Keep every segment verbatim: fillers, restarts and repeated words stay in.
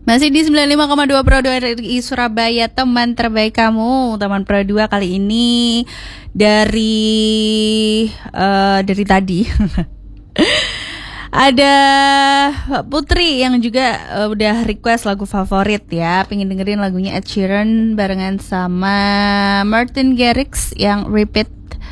Masih di sembilan puluh lima koma dua Pro dua R I Surabaya, teman terbaik kamu. Teman Pro dua kali ini dari uh, dari tadi ada Putri yang juga uh, udah request lagu favorit ya. Pengen dengerin lagunya Ed Sheeran barengan sama Martin Garrix yang Repeat.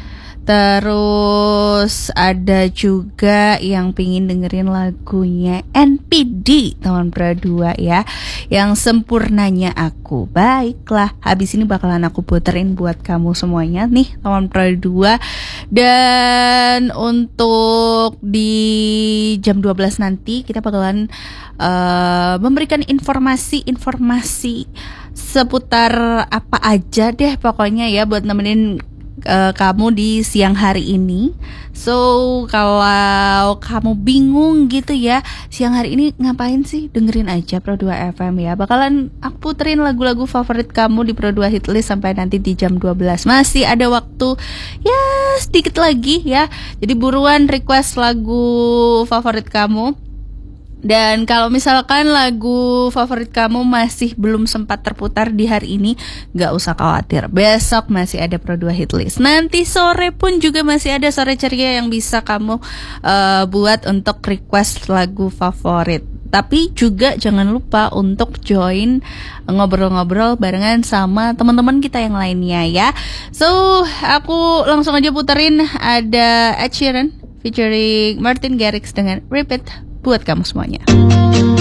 Terus ada juga yang pengen dengerin lagunya N P D, teman Pro dua ya, yang Sempurnanya Aku. Baiklah, habis ini bakalan aku puterin buat kamu semuanya nih, teman Pro dua. Dan untuk di jam dua belas nanti kita bakalan uh, memberikan informasi-informasi seputar apa aja deh pokoknya ya, buat nemenin Uh, kamu di siang hari ini. So kalau kamu bingung gitu ya, siang hari ini ngapain sih, dengerin aja Pro dua F M ya. Bakalan aku puterin lagu-lagu favorit kamu di Pro dua Hitlist sampai nanti di jam dua belas. Masih ada waktu ya sedikit lagi ya. Jadi buruan request lagu favorit kamu. Dan kalau misalkan lagu favorit kamu masih belum sempat terputar di hari ini, gak usah khawatir, besok masih ada Pro dua Hitlist. Nanti sore pun juga masih ada Sore Ceria yang bisa kamu uh, buat untuk request lagu favorit. Tapi juga jangan lupa untuk join ngobrol-ngobrol barengan sama teman-teman kita yang lainnya ya. So aku langsung aja puterin, ada Ed Sheeran featuring Martin Garrix dengan Repeat buat kamu semuanya.